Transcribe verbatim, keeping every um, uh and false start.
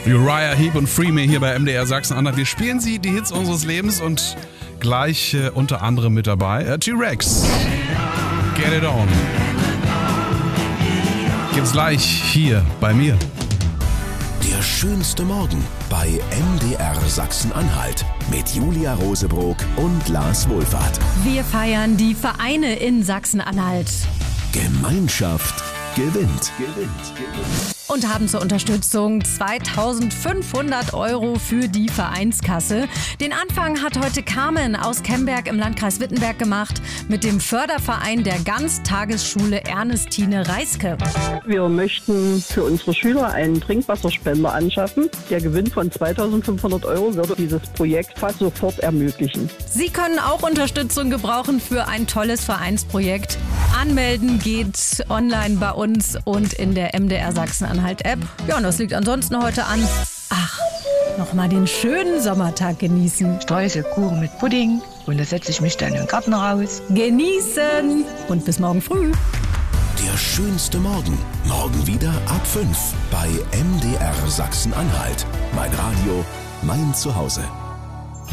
Uriah Heep und Free Me hier bei M D R Sachsen-Anhalt. Wir spielen sie, die Hits unseres Lebens, und gleich äh, unter anderem mit dabei äh, T-Rex. Get It On. Gibt's gleich hier bei mir. Der schönste Morgen bei M D R Sachsen-Anhalt mit Julia Rosebrock und Lars Wohlfahrt. Wir feiern die Vereine in Sachsen-Anhalt. Gemeinschaft gewinnt. Gewinnt, gewinnt. Und haben zur Unterstützung zweitausendfünfhundert Euro für die Vereinskasse. Den Anfang hat heute Carmen aus Kemberg im Landkreis Wittenberg gemacht mit dem Förderverein der Ganztagesschule Ernestine Reiske. Wir möchten für unsere Schüler einen Trinkwasserspender anschaffen. Der Gewinn von zweitausendfünfhundert Euro würde dieses Projekt fast sofort ermöglichen. Sie können auch Unterstützung gebrauchen für ein tolles Vereinsprojekt. Anmelden geht online bei uns und in der M D R Sachsen-Anhalt-App. Ja, und das liegt ansonsten heute an. Ach, nochmal den schönen Sommertag genießen. Streusel, Kuchen mit Pudding und da setze ich mich dann im Garten raus. Genießen und bis morgen früh. Der schönste Morgen. Morgen wieder ab fünf bei M D R Sachsen-Anhalt. Mein Radio, mein Zuhause.